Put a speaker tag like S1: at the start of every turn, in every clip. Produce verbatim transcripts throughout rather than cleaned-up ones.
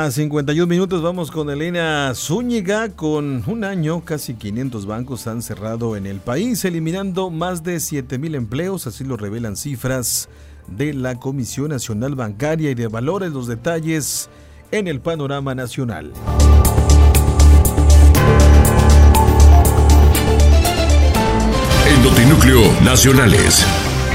S1: mañana, cincuenta y un minutos, vamos con Elena Zúñiga. Con un año, casi quinientos bancos han cerrado en el país, eliminando más de siete mil empleos, así lo revelan cifras de la Comisión Nacional Bancaria y de Valores. Los detalles en el panorama nacional.
S2: En Notinúcleo Nacionales.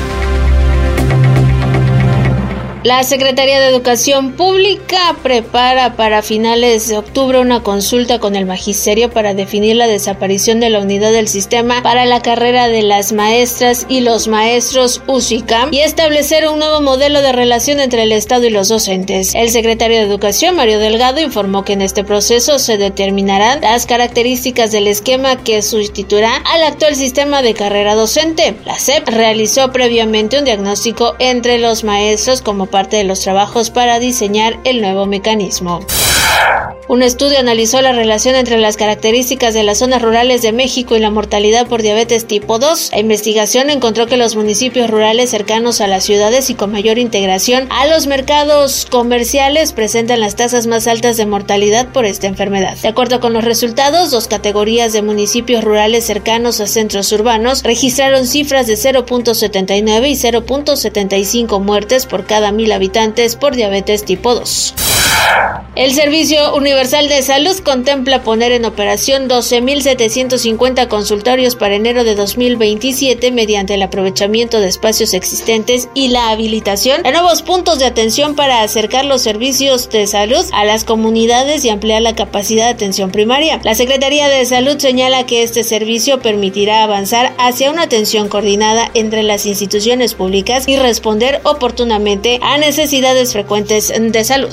S3: La Secretaría de Educación Pública prepara para finales de octubre una consulta con el magisterio para definir la desaparición de la unidad del sistema para la carrera de las maestras y los maestros U C I C A M y establecer un nuevo modelo de relación entre el Estado y los docentes. El secretario de Educación, Mario Delgado, informó que en este proceso se determinarán las características del esquema que sustituirá al actual sistema de carrera docente. La S E P realizó previamente un diagnóstico entre los maestros como parte de los trabajos para diseñar el nuevo mecanismo. Un estudio analizó la relación entre las características de las zonas rurales de México y la mortalidad por diabetes tipo dos. La investigación encontró que los municipios rurales cercanos a las ciudades y con mayor integración a los mercados comerciales presentan las tasas más altas de mortalidad por esta enfermedad. De acuerdo con los resultados, dos categorías de municipios rurales cercanos a centros urbanos registraron cifras de cero punto setenta y nueve y cero punto setenta y cinco muertes por cada mil habitantes por diabetes tipo dos. El Servicio Universal de Salud contempla poner en operación doce mil setecientos cincuenta consultorios para enero de dos mil veintisiete mediante el aprovechamiento de espacios existentes y la habilitación de nuevos puntos de atención para acercar los servicios de salud a las comunidades y ampliar la capacidad de atención primaria. La Secretaría de Salud señala que este servicio permitirá avanzar hacia una atención coordinada entre las instituciones públicas y responder oportunamente a necesidades frecuentes de salud.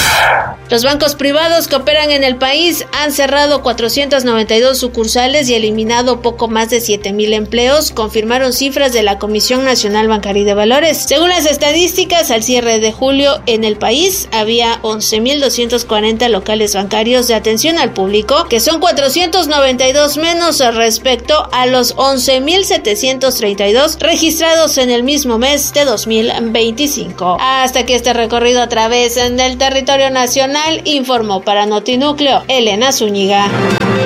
S3: Los bancos privados que operan en el país han cerrado cuatrocientas noventa y dos sucursales y eliminado poco más de siete mil empleos, confirmaron cifras de la Comisión Nacional Bancaria y de Valores. Según las estadísticas, al cierre de julio en el país había once mil doscientos cuarenta locales bancarios de atención al público, que son cuatrocientos noventa y dos menos respecto a los once mil setecientos treinta y dos registrados en el mismo mes de dos mil veinticinco. Hasta aquí este recorrido a través del territorio nacional, informó para Notinúcleo Elena Zúñiga.